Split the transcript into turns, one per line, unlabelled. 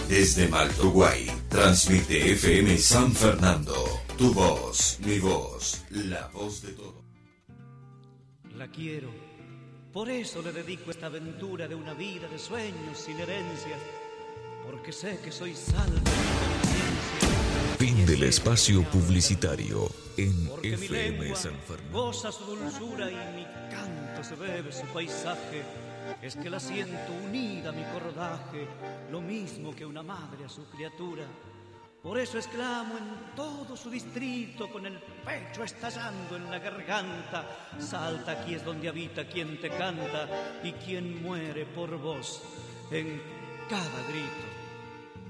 Desde Malta, Uruguay, transmite FM San Fernando. Tu voz, mi voz, la voz de todos.
La quiero, por eso le dedico esta aventura de una vida de sueños sin herencias, porque sé que soy salvo en mi conciencia.
Fin del espacio publicitario en
Porque mi
FM
lengua
San Fernando.
goza su dulzura y mi canto se bebe su paisaje. Es que la siento unida a mi cordaje, lo mismo que una madre a su criatura. Por eso exclamo en todo su distrito, con el pecho estallando en la garganta: salta, aquí es donde habita quien te canta y quien muere por vos en cada grito.